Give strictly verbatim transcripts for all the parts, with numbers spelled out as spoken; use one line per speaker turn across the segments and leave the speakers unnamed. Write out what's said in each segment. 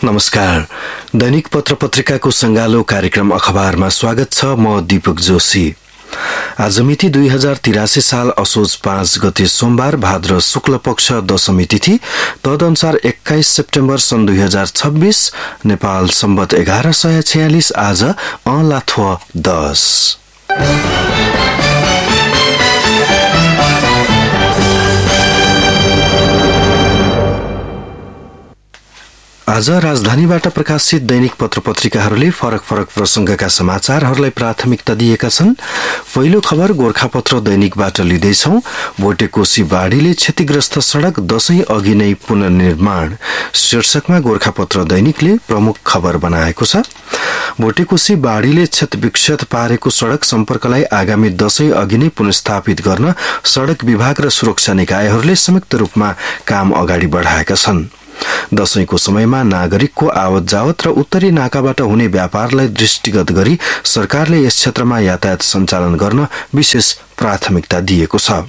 नमस्कार। दैनिक पत्र पत्रिकाको संगालो कार्यक्रम अखबारमा स्वागत छ। म दीपक जोशी। आज मिति दुई हजार तिरासी साल असोज पाँच गते सोमबार भाद्र शुक्ल पक्ष दशमी तिथि, तदनुसार एक्काइस सेप्टेम्बर सन् दुई हजार छब्बीस, नेपाल सम्बत एघार सय छयालिस। आज अलाथ्व दस। आज राजधानीबाट प्रकाशित दैनिक पत्र पत्रिकाहरूले फरक फरक प्रसंगका समाचारहरूलाई प्राथमिकता दिएका छन्। पहिलो खबर गोरखापत्र दैनिकबाट लिँदैछौं। भोटेकोशी बाढीले क्षतिग्रस्त सड़क दशैं अघि नै पुनर्निर्माण शीर्षकमा गोरखापत्र दैनिकले प्रमुख खबर बनाएको छ। भोटेकोशी बाढीले क्षतविक्षत पारेको सड़क सम्पर्कलाई आगामी दशैं अघि नै पुनर्स्थापित गर्न सड़क विभाग र सुरक्षा निकायहरूले संयुक्त रूपमा काम अगाडि बढाएका छन्। दशैंको समयमा नागरिकको आवत जावत र उत्तरी नाकाबाट हुने व्यापारलाई दृष्टिगत गरी सरकारले यस क्षेत्रमा यातायात सञ्चालन गर्न विशेष प्राथमिकता दिएको छ।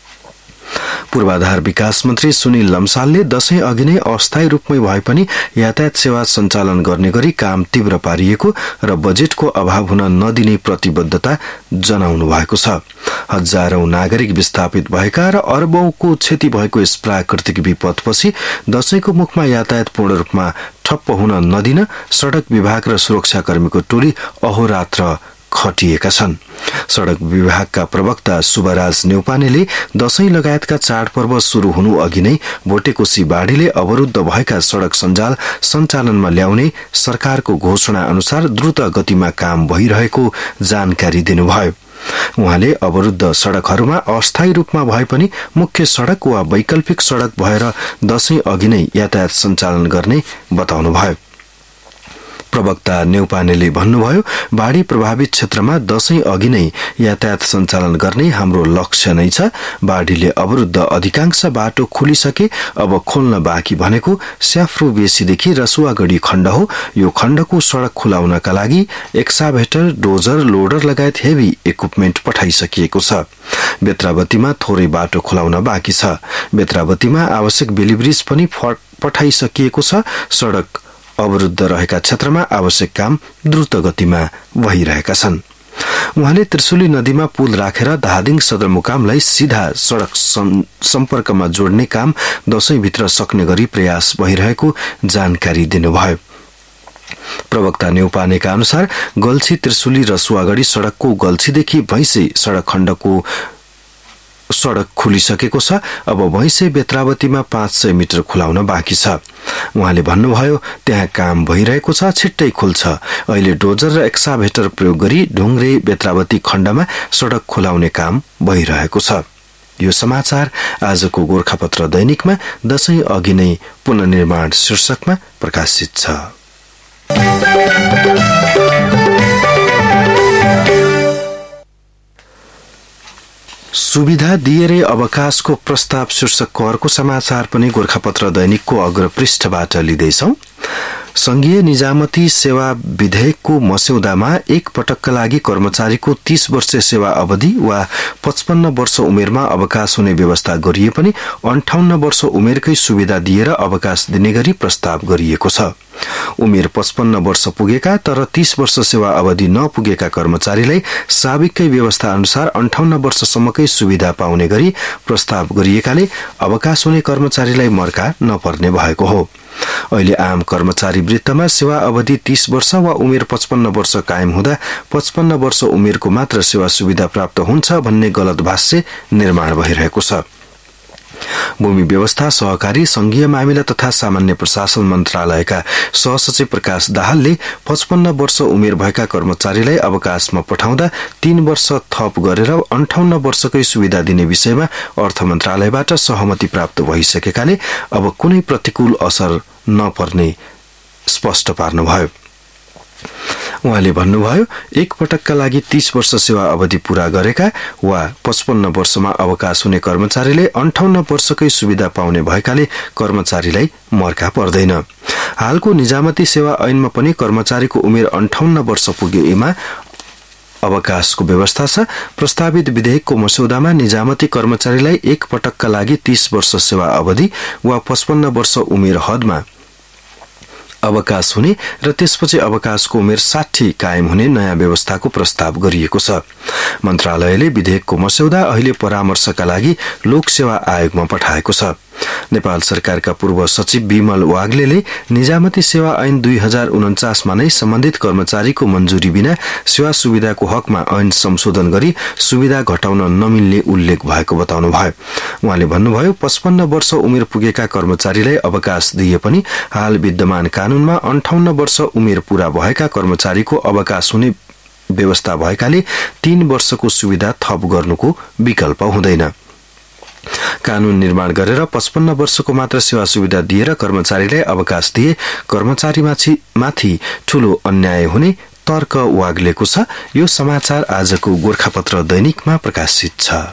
पूर्वाधार विकास मन्त्री सुनिल लम्सालले दशैं अघि नै अस्थायी रूपमै भए पनि यातायात सेवा सञ्चालन गर्ने गरी काम तीव्र पारिएको र बजेटको अभाव हुन नदिने प्रतिबद्धता जनाउनु भएको छ। हजारौं नागरिक विस्थापित भएका र अरबौंको क्षति भएको यस प्राकृतिक विपदपछि दशैंको मुखमा यातायात पूर्ण रूपमा ठप्प हुन नदिन सड़क विभाग र सुरक्षाकर्मीको टोली अहोरात्र खटिएका छन्। सड़क विभागका प्रवक्ता शुभराज न्यौपानेले दशैं लगायतका चाडपर्व शुरू हुनु अघि नै भोटेकोशी बाढीले अवरुद्ध भएका सड़क सञ्जाल सञ्चालनमा ल्याउने सरकारको घोषणा अनुसार द्रुत गतिमा काम भइरहेको जानकारी दिनुभयो। उहाँले अवरुद्ध सड़कहरूमा अस्थायी रूपमा भए पनि मुख्य सड़क वा वैकल्पिक सड़क भएर दशैं अघि नै यातायात सञ्चालन गर्ने बताउनुभयो। प्रवक्ता न्यौपानेले भन्नुभयो, बाढी प्रभावित क्षेत्रमा दशैं अघि नै यातायात सञ्चालन गर्ने हाम्रो लक्ष्य नै छ। बाढीले अवरुद्ध अधिकांश बाटो खुलिसके, अब खोल्न बाँकी भनेको स्याफ्रो बेसीदेखि रसुवागढी खण्ड हो। यो खण्डको सड़क खुलाउनका लागि एक्साभेटर, डोजर, लोडर लगायत हेभी इक्विपमेन्ट पठाइसकिएको छ। बेत्रावतीमा थोरै बाटो खुलाउन बाँकी छ। बेत्रावतीमा आवश्यक बेलिब्रिज पनि पठाइसकिएको छ। सड़क अवरुद्ध रहेका क्षेत्रमा आवश्यक काम द्रुत गतिमा भइरहेका छन्। उहाँले त्रिशुली नदीमा पुल राखेर धादिङ सदरमुकामलाई सीधा सड़क सम्पर्कमा जोड्ने काम दशैंभित्र सक्ने गरी प्रयास भइरहेको जानकारी दिनुभयो। प्रवक्ता न्यौपानेका अनुसार गल्छी त्रिशुली रसुवागढी सड़कको गल्छीदेखि भैंसे सड़क खण्डको सड़क खुलिसकेको छ। अब भैंसे बेत्रावतीमा पाँच सय मिटर खुलाउन बाँकी छ। उहाँले भन्नुभयो, त्यहाँ काम भइरहेको छ, छिट्टै खुल्छ। अहिले डोजर र एक्साभेटर प्रयोग गरी ढुङ्ग्रे बेत्रावती खण्डमा सड़क खुलाउने काम भइरहेको छ। यो समाचार आजको गोरखापत्र दैनिकमा दशैं अघि नै पुनर्निर्माण शीर्षकमा प्रकाशित छ। सुविधा दिएरै अवकाशको प्रस्ताव शीर्षकको अर्को समाचार पनि गोरखापत्र दैनिकको अग्रपृष्ठबाट लिँदैछौं। संघीय निजामती सेवा विधेयकको मस्यौदामा एक पटकका लागि कर्मचारीको तीस वर्ष सेवा अवधि वा पचपन्न वर्ष उमेरमा अवकाश हुने व्यवस्था गरिए पनि अन्ठाउन्न वर्ष उमेरकै सुविधा दिएर अवकाश दिने गरी प्रस्ताव गरिएको छ। उमेर पचपन्न वर्ष पुगेका तर तीस वर्ष सेवा अवधि नपुगेका कर्मचारीलाई साविककै व्यवस्था अनुसार अन्ठाउन्न वर्षसम्मकै सुविधा पाउने गरी प्रस्ताव गरिएकाले अवकाश हुने कर्मचारीलाई मर्का नपर्ने भएको हो। अहिले आम कर्मचारी वृत्तमा सेवा अवधि तीस वर्ष वा उमेर पचपन्न वर्ष कायम हुँदा पचपन्न वर्ष उमेरको मात्र सेवा सुविधा प्राप्त हुन्छ भन्ने गलत भाष्य निर्माण भइरहेको छ। भूमि व्यवस्था, सहकारी, संघीय मामिला तथा सामान्य प्रशासन मन्त्रालयका सहसचिव प्रकाश दाहालले पचपन्न वर्ष उमेर भएका कर्मचारीलाई अवकाशमा पठाउँदा तीन वर्ष थप गरेर अन्ठाउन्न वर्षकै सुविधा दिने विषयमा अर्थ मन्त्रालयबाट सहमति प्राप्त भइसकेकाले अब कुनै प्रतिकूल असर नपर्ने स्पष्ट पार्नुभयो। उहाँले भन्नुभयो, एक पटकका लागि तीस वर्ष सेवा अवधि पूरा गरेका वा पचपन्न वर्षमा अवकाश हुने कर्मचारीले अन्ठाउन्न वर्षकै सुविधा पाउने भएकाले कर्मचारीलाई मर्का पर्दैन। हालको निजामती सेवा ऐनमा पनि कर्मचारीको उमेर अन्ठाउन्न वर्ष पुगेमा अवकाशको व्यवस्था छ। प्रस्तावित विधेयकको मस्यौदामा निजामती कर्मचारीलाई एक पटकका लागि तीस वर्ष सेवा अवधि वा पचपन्न वर्ष उमेर हदमा अवकाश हुने र त्यसपछि अवकाशको उमेर साठी कायम हुने नयाँ व्यवस्थाको प्रस्ताव गरिएको छ। मन्त्रालयले विधेयकको मस्यौदा अहिले परामर्शका लागि लोक सेवा आयोगमा पठाएको छ। नेपाल सरकारका पूर्व सचिव विमल वाग्लेले निजामती सेवा ऐन दुई हजार उन्चासमा नै सम्बन्धित कर्मचारीको मन्जुरी बिना सेवा सुविधाको हकमा ऐन संशोधन गरी सुविधा घटाउन नमिल्ने उल्लेख भएको बताउनुभयो। उहाँले भन्नुभयो, पचपन्न वर्ष उमेर पुगेका कर्मचारीलाई अवकाश दिए पनि हाल विद्यमान कानूनमा अन्ठाउन्न वर्ष उमेर पूरा भएका कर्मचारीको अवकाश हुने व्यवस्था भएकाले तीन वर्षको सुविधा थप गर्नुको विकल्प हुँदैन। कानून निर्माण गरेर पचपन्न वर्षको मात्र सेवा सुविधा दिएर कर्मचारीलाई अवकाश दिए कर्मचारी माथि ठूलो अन्याय हुने तर्क वाग्लेको छ। यो समाचार आजको गोरखापत्र दैनिकमा प्रकाशित छ।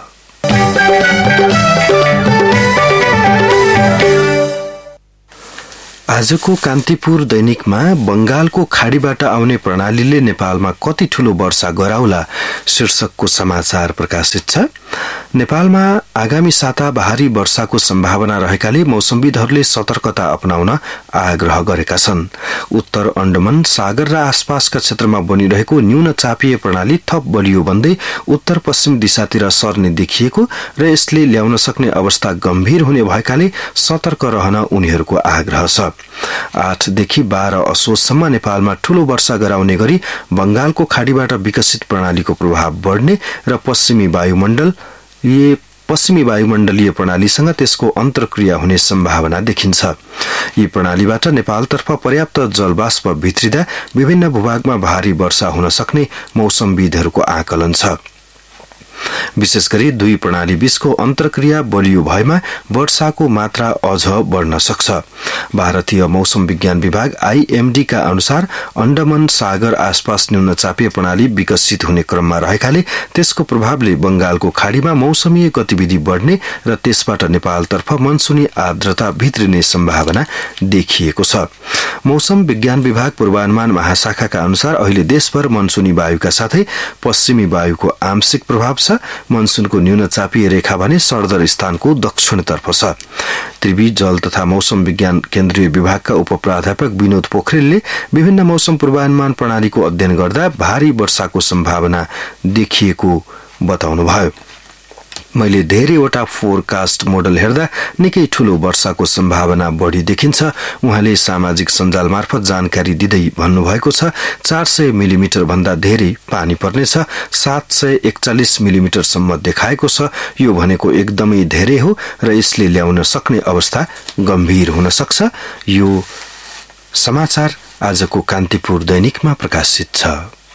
आजको कान्तिपुर दैनिकमा बंगालको खाडीबाट आउने प्रणालीले नेपालमा कति ठूलो वर्षा गराउला शीर्षकको समाचार प्रकाशित छ। नेपालमा आगामी साता भारी वर्षाको सम्भावना रहेकाले मौसमविदहरूले सतर्कता अपनाउन आग्रह गरेका छन्। उत्तर अण्डमान सागर र आसपासका क्षेत्रमा बनिरहेको न्यून चापिय प्रणाली थप बलियो बन्दै उत्तर पश्चिम दिशातिर सर्ने देखिएको र यसले ल्याउन सक्ने अवस्था गम्भीर हुने भएकाले सतर्क रहन उनीहरूको आग्रह छ। आठदेखि बाह्र असोजसम्म नेपालमा ठूलो वर्षा गराउने गरी बंगालको खाडीबाट विकसित प्रणालीको प्रभाव बढ्ने र पश्चिमी वायुमण्डल यी पश्चिमी वायुमण्डलीय प्रणालीसँग त्यसको अन्तर्क्रिया हुने सम्भावना देखिन्छ। यी प्रणालीबाट नेपालतर्फ पर्याप्त जलवाष्प भित्रिँदा विभिन्न भूभागमा भारी वर्षा हुन सक्ने मौसमविदहरूको आकलन छ। विशेष गरी दुई प्रणाली बीचको अन्तर्क्रिया बलियो भएमा वर्षाको मात्रा अझ बढ्न सक्छ। भारतीय मौसम विज्ञान विभाग आईएमडी का अनुसार अण्डमान सागर आसपास न्यून चापिय प्रणाली विकसित हुने क्रममा रहेकाले त्यसको प्रभावले बंगालको खाडीमा मौसमीय गतिविधि बढ्ने र त्यसबाट नेपालतर्फ मनसुनी आर्द्रता भित्रिने सम्भावना देखिएको छ। मौसम विज्ञान विभाग पूर्वानुमान महाशाखाका अनुसार अहिले देशभर मनसुनी वायुका साथै पश्चिमी वायुको आंशिक प्रभाव छ। मनसुनको न्यून चापिय रेखा भने सरदर स्थानको दक्षिणतर्फ छ। त्रिवी जल तथा मौसम विज्ञान केन्द्रीय विभागका उपप्राध्यापक विनोद पोखरेलले विभिन्न मौसम पूर्वानुमान प्रणालीको अध्ययन गर्दा भारी वर्षाको सम्भावना देखिएको बताउनुभयो। मैले धेरैवटा फोरकास्ट मोडल हेर्दा निकै ठूलो वर्षाको सम्भावना बढी देखिन्छ। उहाँले सामाजिक सञ्जाल मार्फत जानकारी दिँदै भन्नुभएको छ, चार सय मिलिमिटर भन्दा धेरै पानी पर्नेछ। सात सय एकचालिस मिलिमिटर सम्म देखाएको छ। यो भनेको एकदमै धेरै हो र यसले ल्याउन सक्ने अवस्था गम्भीर हुन सक्छ। यो समाचार आजको कान्तिपुर दैनिकमा प्रकाशित छ।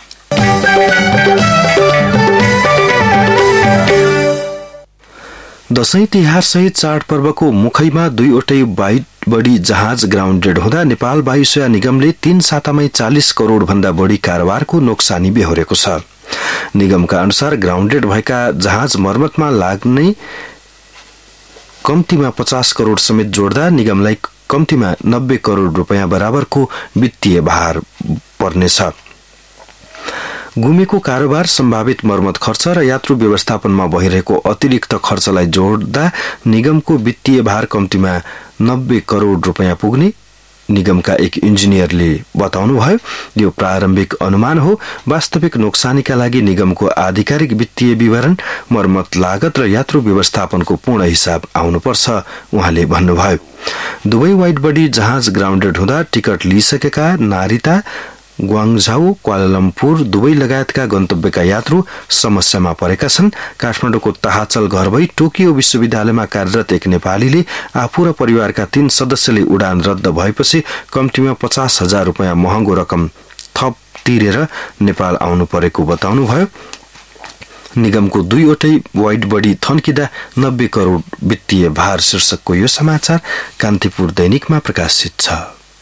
दशैं तिहार सहित चाडपर्वको मुखैमा दुईवटै वाइड बडी जहाज ग्राउण्डेड हुँदा नेपाल वायुसेवा निगमले तीन सातामै चालिस करोड़ भन्दा बढी कारोबारको नोक्सानी बेहोरेको छ। निगमका अनुसार ग्राउण्डेड भएका जहाज मर्मतमा लाग्ने कम्तीमा पचास करोड़ समेत जोड्दा निगमलाई कम्तीमा नब्बे करोड़ रुपियाँ बराबरको वित्तीय भार पर्नेछ। गुमेको कारोबार, सम्भावित मर्मत खर्च र यात्रु व्यवस्थापनमा भइरहेको अतिरिक्त खर्चलाई जोड्दा निगमको वित्तीय भार कम्तीमा नब्बे करोड़ रुपियाँ पुग्ने निगमका एक इन्जिनियरले बताउनुभयो। यो प्रारम्भिक अनुमान हो। वास्तविक नोक्सानीका लागि निगमको आधिकारिक वित्तीय विवरण, मर्मत लागत र यात्रु व्यवस्थापनको पूर्ण हिसाब आउनुपर्छ, उहाँले भन्नुभयो। दुवै वाइड बडी जहाज ग्राउण्डेड हुँदा टिकट लिइसकेका नारिता, ग्वाङझाउ, क्वालालम्पुर दुवै लगायतका गन्तव्यका यात्रु समस्यामा परेका छन्। काठमाडौँको ताहाचल घर भई टोकियो विश्वविद्यालयमा कार्यरत एक नेपालीले आफू र परिवारका तीन सदस्यले उडान रद्द भएपछि कम्तीमा पचास हजार रुपियाँ महँगो रकम थप तिरेर नेपाल आउनु परेको बताउनुभयो। निगमको दुईवटै वाइड बडी थन्किँदा नब्बे करोड़ वित्तीय भार शीर्षकको यो समाचार कान्तिपुर दैनिकमा प्रकाशित छ।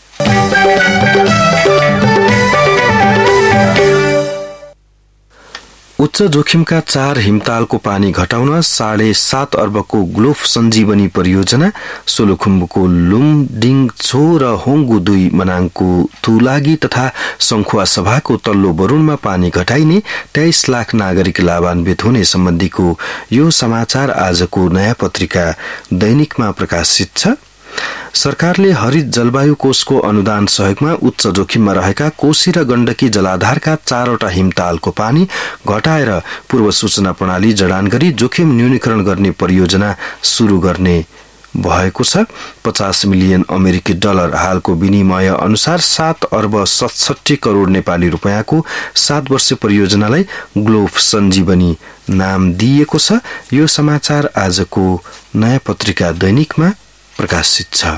उच्च जोखिमका चार हिमतालको पानी घटाउन साढे सात अर्बको ग्लोफ सञ्जीवनी परियोजना, सोलुखुम्बुको लुमडिङछो र होङ्गु दुई मनाङको तुलागी तथा संखुवा सभाको तल्लो बरुणमा पानी घटाइने तेइस लाख नागरिक लाभान्वित हुने सम्बन्धीको यो समाचार आजको नयाँ पत्रिका दैनिकमा प्रकाशित छ। सरकारले हरित जलवायु कोषको अनुदान सहयोगमा उच्च जोखिममा रहेका कोशी र गण्डकी जलाधारका चारवटा हिमतालको पानी घटाएर पूर्व सूचना प्रणाली जडान गरी जोखिम न्यूनीकरण गर्ने परियोजना शुरू गर्ने भएको छ। पचास मिलियन अमेरिकी डलर हालको विनिमय अनुसार सात अर्ब सतसट्ठी करोड़ नेपाली रुपियाँको सात वर्ष परियोजनालाई ग्लोब सञ्जीवनी नाम दिएको छ। यो समाचार आजको नयाँ पत्रिका दैनिकमा प्रकाशित छ।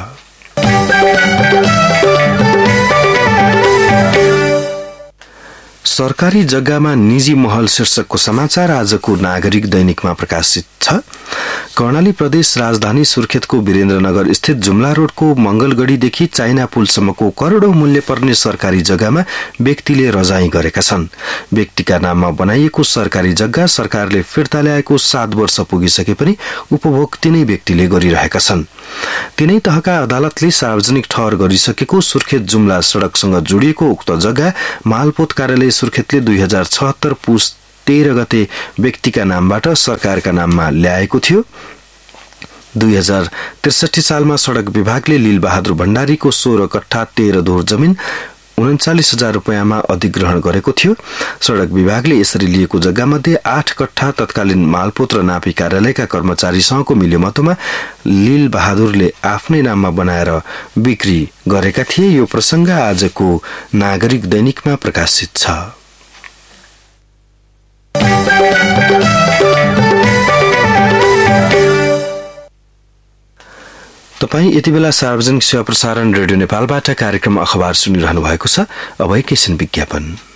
सरकारी जग्गामा निजी महल शीर्षकको समाचार आजको नागरिक दैनिकमा प्रकाशित छ। कर्णाली प्रदेश राजधानी सुर्खेतको वीरेन्द्रनगर स्थित जुम्ला रोडको मंगलगढ़ीदेखि चाइना पुलसम्मको करोड़ौं मूल्य पर्ने सरकारी जग्गामा व्यक्तिले रजाई गरेका छन्। व्यक्तिका नाममा बनाइएको सरकारी जग्गा सरकारले फिर्ता ल्याएको सात वर्ष पुगिसके पनि उपभोग तिनै व्यक्तिले गरिरहेका छन्। तिनै तहका अदालतले सार्वजनिक ठहर गरिसकेको सुर्खेत जुम्ला सड़कसँग जोडिएको उक्त जग्गा मालपोत कार्यालय सुर्खेतले दुई हजार छहत्तर पुस तेह्र गते व्यक्तिका नामबाट सरकारका नाममा ल्याएको थियो। दुई हजार त्रिसठी सालमा सड़क विभागले लीलबहादुर भण्डारीको सोह्र कट्ठा तेह्र दोहोर जमिन उन्चालिस हजार रुपियाँमा अधिग्रहण गरेको थियो। सड़क विभागले यसरी लिएको जग्गामध्ये आठ कट्ठा तत्कालीन मालपोत र नापी कार्यालयका कर्मचारीसँगको मिलेमतोमा लील बहादुरले आफ्नै नाममा बनाएर बिक्री गरेका थिए। यो प्रसंग आजको नागरिक दैनिकमा प्रकाशित छ। तपाई यति बेला सार्वजनिक सेवा प्रसारण रेडियो नेपालबाट कार्यक्रम अखबार सुनिरहनु भएको छ। अब एकैछिन विज्ञापन।